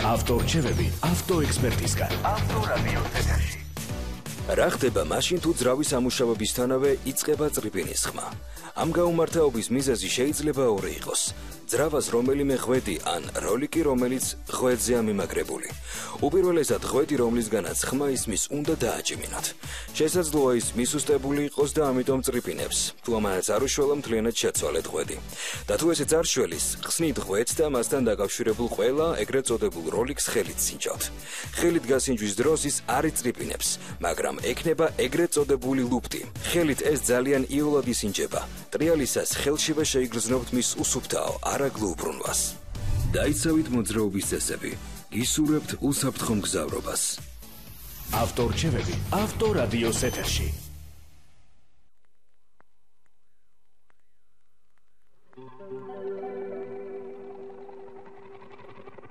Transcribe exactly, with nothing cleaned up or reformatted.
ავტორჩევები ავტოექსპერტისგან. ავტორადიოს ეთერში. რა ხდება მაშინ თუ ძრავის ამუშავებისთანავე იწყება წრიპინის ხმა? ამ გაუმართაობის მიზეზი შეიძლება ორი იყოს. ძრავას რომელიმე ღვედი ან როლიკი, რომელიც ღვედზეა მიმაგრებული. უპირველესად ღვედი, რომლისგანაც ხმა ისმის, უნდა დააჭიმინოთ. შესაძლოა ის მისუსტებული იყოს და ამიტომ წრიპინებს. თუ ამანაც არ უშველა, მთლიანად შეცვალეთ ღვედი. და თუ ესეც არ შველის, ხსნით ღვედს და მასთან დაკავშირებულ ყველა ეგრეთ წოდებულ როლიკს ხელით სინჯავთ. ხელით გასინჯვის დროს ის არ იწრიპინებს, მაგრამ ექნება ეგრეთ წოდებული ლუპტი. ხელით ეს ძალიან იოლად ისინჯება. ტრიალისას ხელშივე შეიგრძნობთ მის უსუფთაო, არაგლო უბრუნვას. დაიცავით მოძრაობის წესები. გისურვებთ უსაფრთხო მგზავრობას. ავტორჩევები ავტორადიოს ეთერში.